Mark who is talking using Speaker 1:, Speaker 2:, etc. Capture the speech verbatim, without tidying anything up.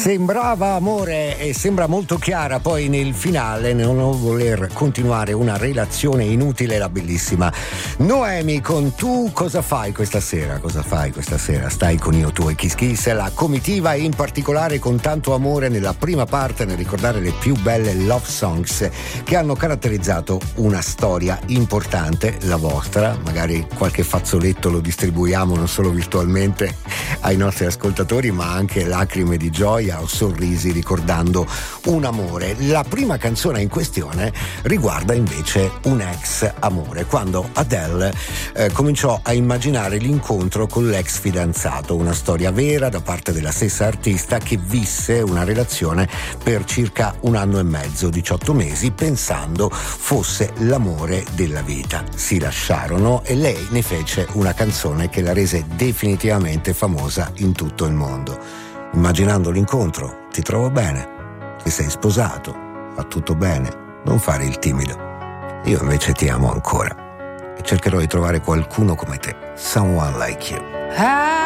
Speaker 1: Sembrava amore e sembra molto chiara poi nel finale non voler continuare una relazione inutile. La bellissima Noemi con Tu cosa fai questa sera? Cosa fai questa sera? Stai con Io, Tu e Kiss Kiss, la comitiva, e in particolare con tanto amore nella prima parte nel ricordare le più belle love songs che hanno caratterizzato una storia importante, la vostra. Magari qualche fazzoletto lo distribuiamo non solo virtualmente ai nostri ascoltatori, ma anche lacrime di gioia o sorrisi ricordando un amore. La prima canzone in questione riguarda invece un ex amore, quando Adele eh, cominciò a immaginare l'incontro con l'ex fidanzato, una storia vera da parte della stessa artista che visse una relazione per circa un anno e mezzo, diciotto mesi, pensando fosse l'amore della vita. Si lasciarono e lei ne fece una canzone che la rese definitivamente famosa in tutto il mondo. Immaginando l'incontro, ti trovo bene, ti sei sposato, va tutto bene, non fare il timido. Io invece ti amo ancora e cercherò di trovare qualcuno come te, someone like you.